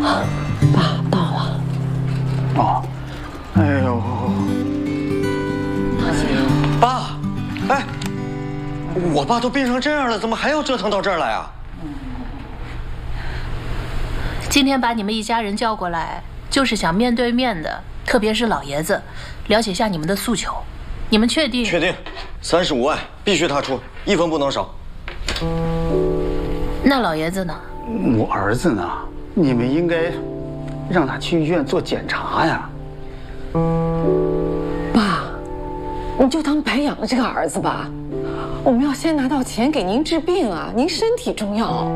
爸到了。 哦，哎呦， 爸，哎，我爸都病成这样了，怎么还要折腾到这儿来啊？ 今天把你们一家人叫过来，就是想面对面的，特别是老爷子，了解下你们的诉求。你们确定？ 确定，35万必须他出，1分不能少。 那老爷子呢？ 我儿子呢？你们应该让他去医院做检查呀。 爸，你就当白养了这个儿子吧。我们要先拿到钱给您治病啊，您身体重要。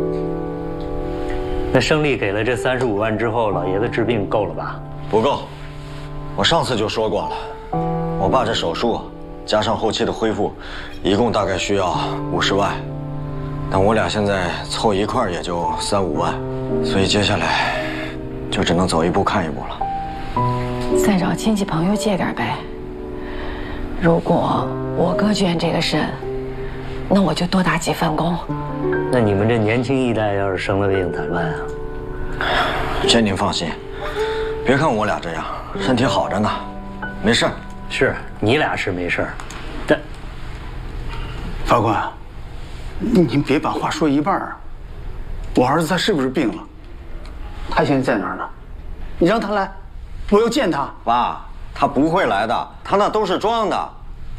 那胜利给了这35万之后，老爷子治病够了吧？ 不够，我上次就说过了，我爸这手术加上后期的恢复，一共大概需要50万，但我俩现在凑一块也就3、5万，所以接下来就只能走一步看一步了。 再找亲戚朋友借点呗。如果我哥捐这个肾，那我就多打几份工。 那你们这年轻一代要是生了病咋办啊？ 这您放心，别看我俩这样，身体好着呢，没事儿。 是你俩是没事儿，但法官，您别把话说一半啊。我儿子他是不是病了？他现在在哪儿呢？你让他来，我要见他。 爸，他不会来的，他那都是装的。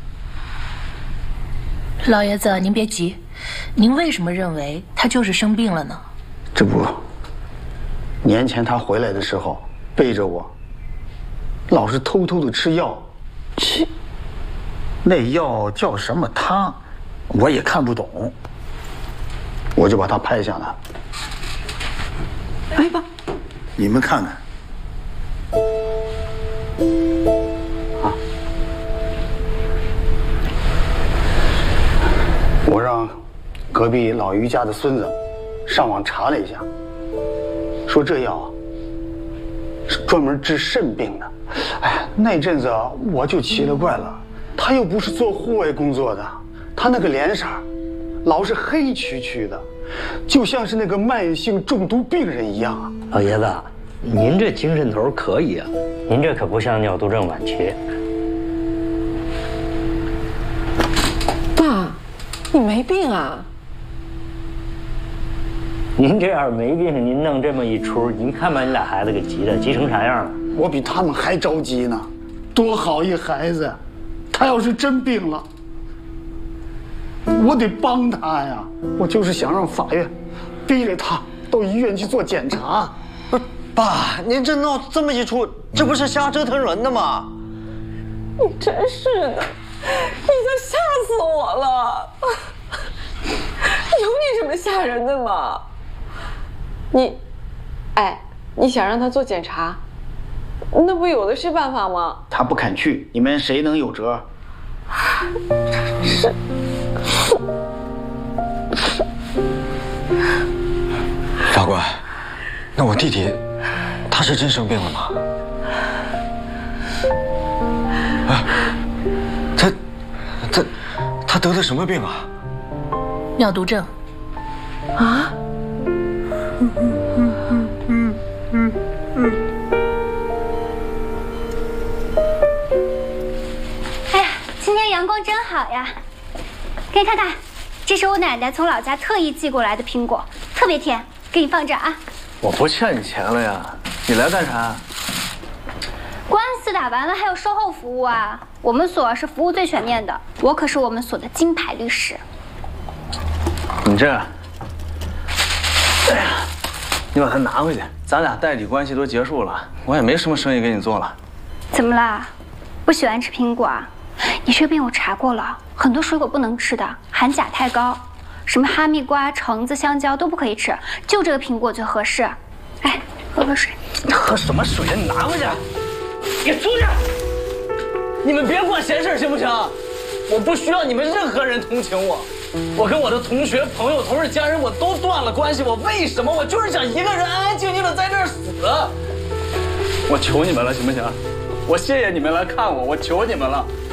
老爷子，您别急，您为什么认为他就是生病了呢？ 这不，年前他回来的时候背着我，老是偷偷的吃药，吃那药叫什么汤，我也看不懂，我就把他拍下来。 哎爸， 你们看看，啊，我让隔壁老于家的孙子上网查了一下，说这药是专门治肾病的。哎，那阵子我就奇了怪了，他又不是做户外工作的，他那个脸色老是黑黢黢的，就像是那个慢性中毒病人一样啊。 老爷子，您这精神头可以啊，您这可不像尿毒症晚期。 爸，你没病啊？ 您这样没病，您弄这么一出，您看把你俩孩子给急的，急成啥样了？ 我比他们还着急呢，多好一孩子，他要是真病了，我得帮他呀。我就是想让法院逼着他到医院去做检查。 不是，爸，您这闹这么一出，这不是瞎折腾人的吗？ 你真是的，你就吓死我了！有你这么吓人的吗？你想让他做检查，那不有的是办法吗？ 他不肯去，你们谁能有辙？ 是。 法官，那我弟弟他是真生病了吗？哎，他得的什么病啊？ 尿毒症。 啊？ 哎呀，今天阳光真好呀！给你看看，这是我奶奶从老家特意寄过来的苹果，特别甜，给你放这儿啊。 我不欠你钱了呀，你来干啥？ 官司打完了还有售后服务啊！我们所是服务最全面的，我可是我们所的金牌律师。 你这，哎呀，你把它拿回去，咱俩代理关系都结束了，我也没什么生意给你做了。 怎么啦？不喜欢吃苹果啊？你这病我查过了，很多水果不能吃的，含钾太高，什么哈密瓜、橙子、香蕉都不可以吃，就这个苹果最合适。哎，喝口水。 喝什么水呀？你拿回去，你出去！你们别管闲事行不行？我不需要你们任何人同情我。我跟我的同学、朋友、同事、家人，我都断了关系。我为什么？我就是想一个人安安静静的在这儿死。我求你们了，行不行？我谢谢你们来看我，我求你们了。